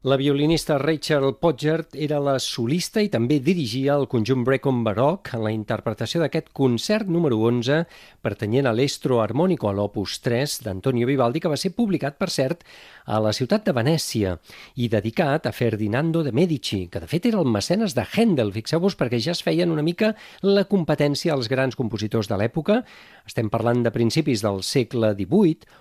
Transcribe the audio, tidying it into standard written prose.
La violinista Rachel Podgert era la solista i també dirigia el conjunt Brecon Baroque en la interpretació d'aquest concert número 11 pertanyent a l'Estro Armonico, a l'Opus 3 d'Antonio Vivaldi, que va ser publicat, per cert, a la ciutat de Venècia i dedicat a Ferdinando de Medici, que de fet era el mecenes de Händel. Fixeu-vos, perquè ja es feien una mica la competència als grans compositors de l'època. Estem parlant de principis del segle XVIII,